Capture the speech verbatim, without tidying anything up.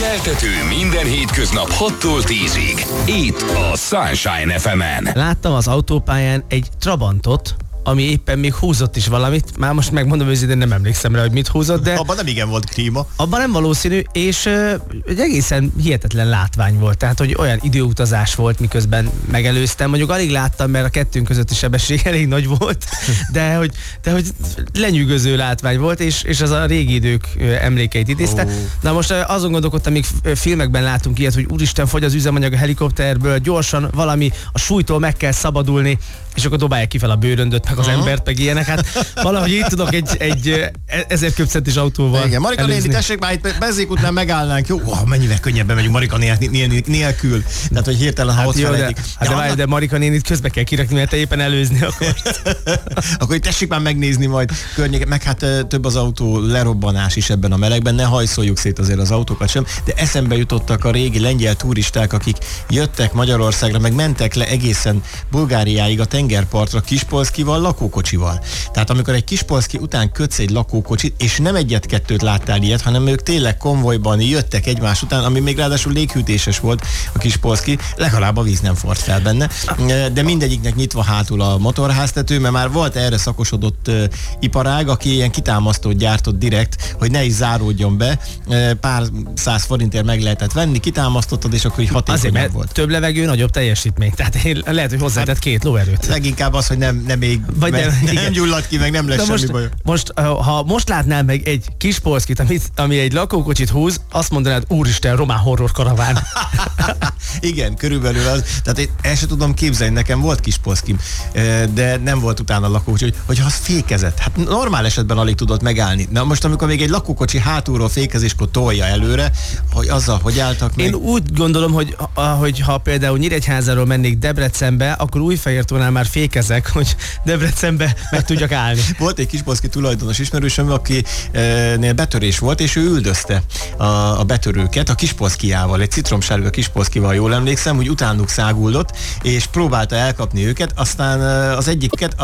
Keltető minden hétköznap hattól tízig. Itt a Sunshine ef emen. Láttam az autópályán egy Trabantot, ami éppen még húzott is valamit. Már most megmondom őszintén, nem emlékszem rá, hogy mit húzott, de... Abban nem igen volt klíma. Abban nem valószínű, és uh, egy egészen hihetetlen látvány volt. Tehát, hogy olyan időutazás volt, miközben megelőztem. Mondjuk alig láttam, mert a kettőnk közötti sebesség elég nagy volt, de hogy, de hogy lenyűgöző látvány volt, és, és az a régi idők emlékeit idézte. Oh. Na most uh, azon gondolkodtam, még filmekben látunk ilyet, hogy úristen, fogy az üzemanyag a helikopterből, gyorsan valami a súlytól meg kell szabadulni, és akkor dobálják ki fel a bőröndöt, meg az uh-huh. embert, meg ilyenek. Hát valahogy így tudok egy, egy ezer köbcentis autóval. Igen, Marika néni, tessék már itt Bezékútnál megállnánk, jó? Oh, mennyivel könnyebben megyünk Marika nélkül. Tehát, hogy hirtelen, ha hát ott jó, felejtik. De, hát de, várj, de Marika nénit közbe kell kirakni, mert te éppen előzni akarsz. Akkor tessék már megnézni majd környéket, meg hát több az autó lerobbanás is ebben a melegben, ne hajszoljuk szét azért az autókat sem, de eszembe jutottak a régi lengyel turisták, akik jöttek Magyarországra, meg mentek le egészen Bulgáriáig a tengerpartra Kispolszkival, lakókocsival. Tehát amikor egy Kispolszki után kötsz egy lakókocsit, és nem egyet-kettőt láttál ilyet, hanem ők tényleg konvojban jöttek egymás után, ami még ráadásul léghűtéses volt a Kispolszki, legalább a víz nem forrt fel benne. De mindegyiknek nyitva hátul a motorháztető, mert már volt erre szakosodott uh, iparág, aki ilyen kitámasztót gyártott direkt, hogy ne is záródjon be. Uh, pár száz forintért meg lehetett venni, kitámasztottad, és akkor így hatékonyabb volt. Több levegő, nagyobb teljesítmény. Tehát lehet, hogy hozzátett két lóerőt. Leginkább az, hogy nem, nem még Vagy nem, nem, nem gyullad ki, meg nem lesz semmi most, baj. Most, ha most látnál meg egy Kispolszkit, ami, ami egy lakókocsit húz, azt mondanád, úristen, román horror karaván. Igen, körülbelül az. Tehát én el sem tudom képzelni, nekem volt Kispolszkim, de nem volt utána lakókocsi, hogy, hogy az fékezett. Hát normál esetben alig tudott megállni. Na most, amikor még egy lakókocsi hátulról fékezéskor tolja előre, hogy azzal hogy álltak meg? Én úgy gondolom, hogy, hogy ha például Nyíregyházáról mennék Debrecenbe, akkor Újfehértónál már fékezek, hogy Debrecenbe meg tudjak állni. Volt egy Kispolszki tulajdonos ismerősöm, akinél betörés volt, és ő üldözte a, a betörőket a Kispolszkiával, egy citromsárga Kispolszkival, jól emlékszem, hogy utánuk száguldott, és próbálta elkapni őket, aztán az egyiket